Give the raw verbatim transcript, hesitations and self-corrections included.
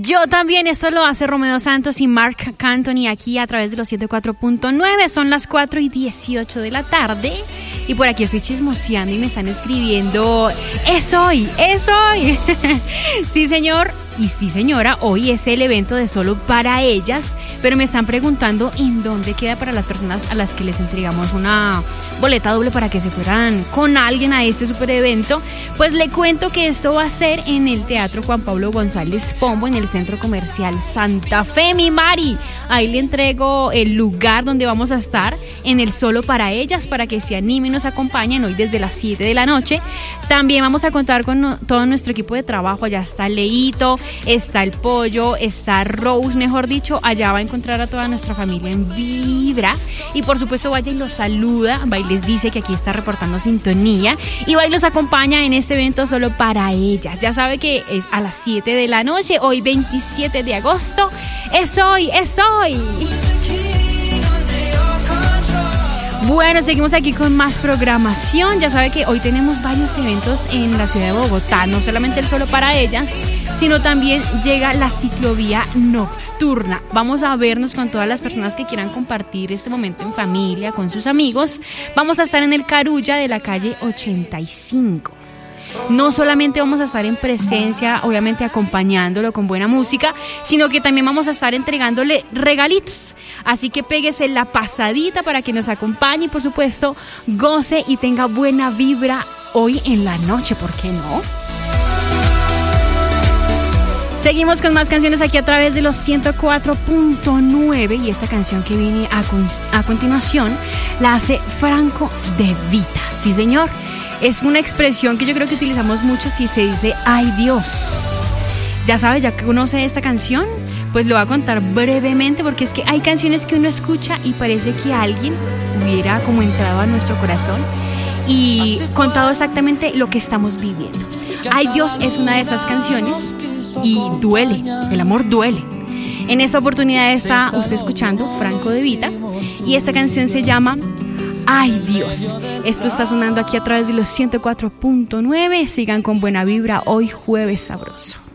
Yo también, eso lo hace Romeo Santos y Marc Anthony aquí a través de los ciento cuatro punto nueve. Son las cuatro y dieciocho de la tarde. Y por aquí estoy chismoseando y me están escribiendo, es hoy, es hoy. Sí, señor. Y sí, señora, hoy es el evento de Solo para Ellas, pero me están preguntando en dónde queda para las personas a las que les entregamos una boleta doble para que se fueran con alguien a este super evento. Pues le cuento que esto va a ser en el Teatro Juan Pablo González Pombo, en el Centro Comercial Santa Fe, mi Mari. Ahí le entrego el lugar donde vamos a estar en el Solo para Ellas, para que se animen y nos acompañen hoy desde las siete de la noche. También vamos a contar con no, todo nuestro equipo de trabajo. Allá está Leito, está el Pollo, está Rose, mejor dicho. Allá va a encontrar a toda nuestra familia en Vibra. Y por supuesto vaya y los saluda, va y les dice que aquí está reportando sintonía. Y va y los acompaña en este evento Solo para Ellas. Ya sabe que es a las siete de la noche, hoy veintisiete de agosto. Es hoy, es hoy. Bueno, seguimos aquí con más programación. Ya sabe que hoy tenemos varios eventos en la ciudad de Bogotá, no solamente el Solo para Ellas, sino también llega la ciclovía nocturna. Vamos a vernos con todas las personas que quieran compartir este momento en familia, con sus amigos. Vamos a estar en el Carulla de la calle ochenta y cinco. No solamente vamos a estar en presencia, obviamente acompañándolo con buena música, sino que también vamos a estar entregándole regalitos. Así que péguese la pasadita para que nos acompañe y por supuesto goce y tenga buena vibra hoy en la noche, ¿por qué no? Seguimos con más canciones aquí a través de los ciento cuatro punto nueve y esta canción que viene a, con, a continuación la hace Franco De Vita. Sí, señor. Es una expresión que yo creo que utilizamos mucho si se dice ¡ay, Dios! Ya sabe, ya que conoce esta canción, pues lo voy a contar brevemente porque es que hay canciones que uno escucha y parece que alguien hubiera como entrado a nuestro corazón y contado exactamente lo que estamos viviendo. ¡Ay, Dios! Es una de esas canciones y duele, el amor duele. En esta oportunidad está usted escuchando Franco De Vita y esta canción se llama ¡ay, Dios! Esto está sonando aquí a través de los ciento cuatro punto nueve. Sigan con buena vibra hoy jueves sabroso.